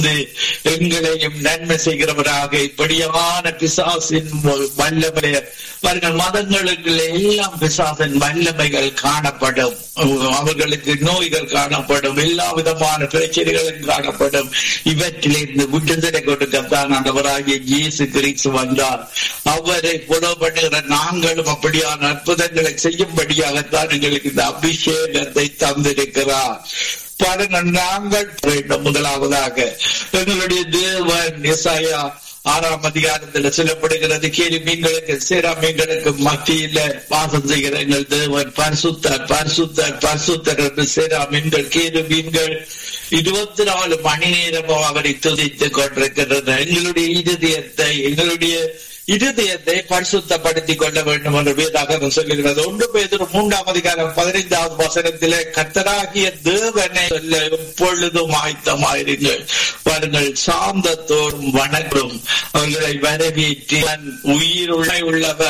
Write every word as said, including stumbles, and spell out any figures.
எங்களையும் நன்மை செய்கிறவராக இப்படியான பிசாசின் வல்லமை அவர்கள் மதங்களுக்கு எல்லாம் பிசாசின் வல்லமைகள் காணப்படும், அவர்களுக்கு நோய்கள் காணப்படும், எல்லா விதமான பிரச்சனைகளும் காணப்படும். இவற்றிலிருந்து விடுதலை கொடுக்கத்தான் ஆண்டவராகிய இயேசு கிறிஸ்து வந்தார். அவரை புலோ பண்ணுகிற நாங்களும் அப்படியான அற்புதங்களை செய்யும்படியாகத்தான் எங்களுக்கு இந்த அபிஷேகத்தை தந்திருக்கிறார். பாருங்கள், நாங்கள் வேண்டும். முதலாவதாக எங்களுடைய தேவன் எசாயா ஆறாம் அதிகாரத்தில் சொல்லப்படுகிறது, கேலி மீன்களுக்கு சேரா மீன்களுக்கு மத்தியில வாசம் செய்கிற எங்கள் தேவன் பரிசுத்தர் பரிசுத்தர் பரிசுத்தர் என்று சேரா மீன்கள் கேலு மீன்கள் இருபத்தி நாலு மணி நேரமும் அவரை துதித்துக் கொண்டிருக்கிறது. எங்களுடைய இருதயத்தை எங்களுடைய இருதயத்தை பரிசுத்தப்படுத்திக் கொள்ள வேண்டும் என்று வேதாகமம் சொல்லுகிறது. ஒன்று பேதுரு மூன்றாம் அதிகாரம் பதினைந்தாவது வசனத்திலே கர்த்தராகிய தேவனை சொல்ல எப்பொழுதும் ஆயத்தமாயிருங்கள். பாருங்கள், சாந்தத்தோடும் வணக்கம் அவர்களை வரவேற்றி உயிர் உள்ளவர்